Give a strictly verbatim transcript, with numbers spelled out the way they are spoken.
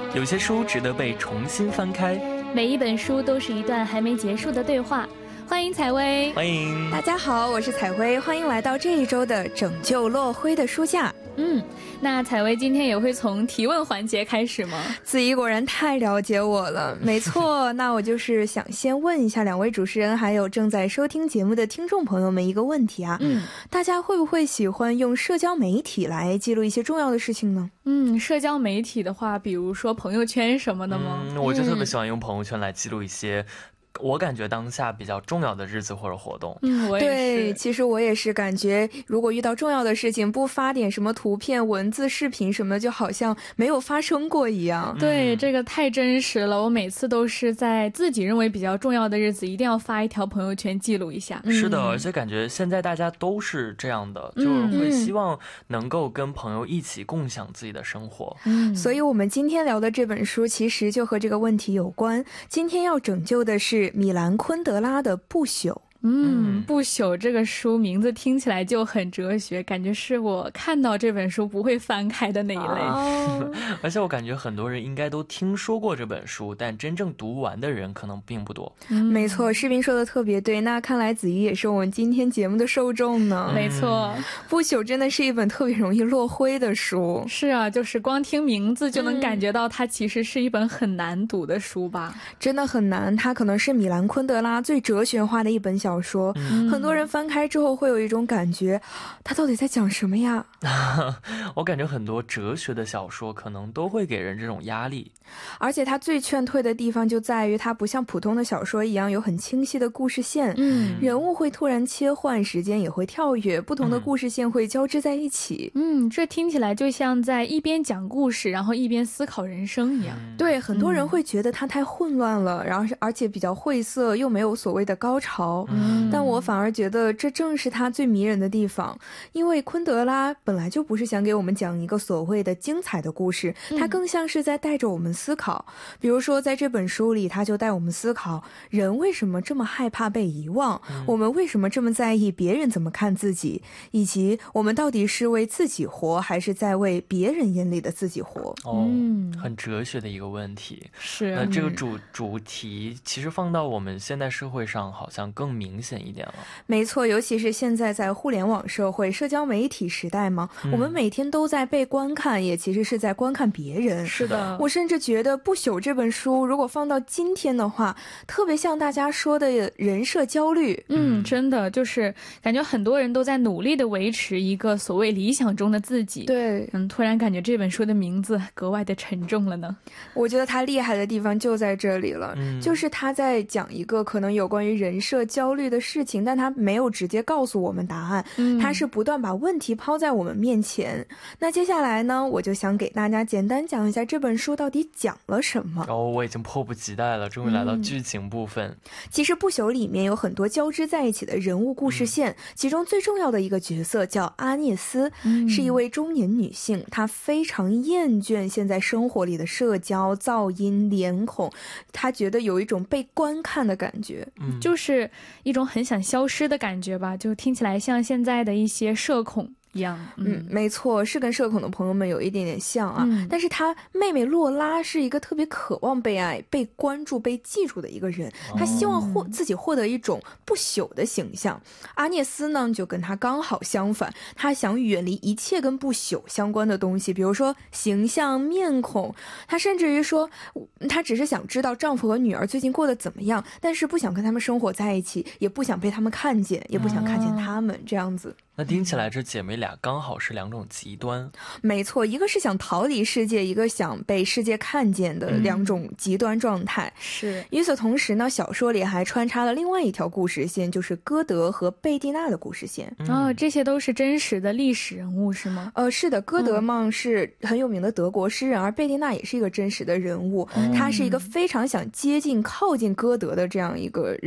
有些书值得被重新翻开， 每一本书都是一段还没结束的对话。欢迎采薇， 欢迎大家好，我是采薇，欢迎来到这一周的拯救落灰的书架。 嗯，那采薇今天也会从提问环节开始吗？ 子怡果然太了解我了。没错，那我就是想先问一下两位主持人还有正在收听节目的听众朋友们一个问题啊，嗯，大家会不会喜欢用社交媒体来记录一些重要的事情呢？ 嗯，社交媒体的话，比如说朋友圈什么的吗？ 嗯，我就特别喜欢用朋友圈来记录一些我感觉当下比较重要的日子或者活动。 嗯，我也是。 对，其实我也是感觉如果遇到重要的事情不发点什么图片文字视频什么的，就好像没有发生过一样。 对，这个太真实了，我每次都是在自己认为比较重要的日子一定要发一条朋友圈记录一下。 是的，而且感觉现在大家都是这样的，就是会希望能够跟朋友一起共享自己的生活。 嗯，所以我们今天聊的这本书其实就和这个问题有关。今天要拯救的是米兰昆德拉的《不朽》。 嗯，不朽这个书名字听起来就很哲学，感觉是我看到这本书不会翻开的那一类。 哦、 而且我感觉很多人应该都听说过这本书，但真正读完的人可能并不多。 嗯、没错，士兵说的特别对，那看来子怡也是我们今天节目的受众呢。 没错， 不朽真的是一本特别容易落灰的书。 是啊，就是光听名字就能感觉到它其实是一本很难读的书吧。 嗯、真的很难，它可能是米兰昆德拉最哲学化的一本小说。嗯、很多人翻开之后会有一种感觉，他到底在讲什么呀？ 我感觉很多哲学的小说可能都会给人这种压力， 而且它最劝退的地方就在于它不像普通的小说一样有很清晰的故事线，嗯，人物会突然切换，时间也会跳跃，不同的故事线会交织在一起。 嗯，这听起来就像在一边讲故事然后一边思考人生一样。 嗯、对，很多人会觉得它太混乱了，然后而且比较晦涩，又没有所谓的高潮。嗯，但我反而觉得这正是它最迷人的地方，因为昆德拉本来就不是想给我们讲一个所谓的精彩的故事，它更像是在带着我们思考。比如说在这本书里，他就带我们思考人为什么这么害怕被遗忘、嗯、我们为什么这么在意别人怎么看自己，以及我们到底是为自己活还是在为别人眼里的自己活。 哦，很哲学的一个问题。 是， 那这个主主题其实放到我们现代社会上好像更明显一点了。 没错，尤其是现在在互联网社会社交媒体时代嘛、嗯、我们每天都在被观看，也其实是在观看别人。 是的， 我甚至觉得《不朽》这本书如果放到今天的话，特别像大家说的人设焦虑。 嗯，真的就是感觉很多人都在努力的维持一个所谓理想中的自己。 对， 嗯，突然感觉这本书的名字格外的沉重了呢。 我觉得他厉害的地方就在这里了、嗯、就是他在讲一个可能有关于人设焦虑的事情，但他没有直接告诉我们答案、嗯、他是不断把问题抛在我们面前。那接下来呢，我就想给大家简单讲一下这本书到底讲了什么。 哦，我已经迫不及待了，终于来到剧情部分、嗯、 其实不朽里面有很多交织在一起的人物故事线、嗯、其中最重要的一个角色叫阿涅斯、嗯、是一位中年女性，她非常厌倦现在生活里的社交噪音脸孔，她觉得有一种被观看的感觉、 嗯、就是一种很想消失的感觉吧，就听起来像现在的一些社恐一样。 嗯, 嗯，没错，是跟社恐的朋友们有一点点像啊、嗯、但是他妹妹洛拉是一个特别渴望被爱被关注被记住的一个人，他希望获、哦、自己获得一种不朽的形象。阿涅斯呢就跟他刚好相反，他想远离一切跟不朽相关的东西，比如说形象面孔，他甚至于说他只是想知道丈夫和女儿最近过得怎么样，但是不想跟他们生活在一起，也不想被他们看见，也不想看见他们、哦、这样子。 那听起来这姐妹俩刚好是两种极端。 没错，一个是想逃离世界，一个想被世界看见的两种极端状态、嗯、 是。 与此同时呢，小说里还穿插了另外一条故事线，就是歌德和贝蒂娜的故事线、 嗯、哦，这些都是真实的历史人物是吗？ 呃，是的，歌德嘛是很有名的德国诗人、嗯、而贝蒂娜也是一个真实的人物、嗯、他是一个非常想接近靠近歌德的这样一个人。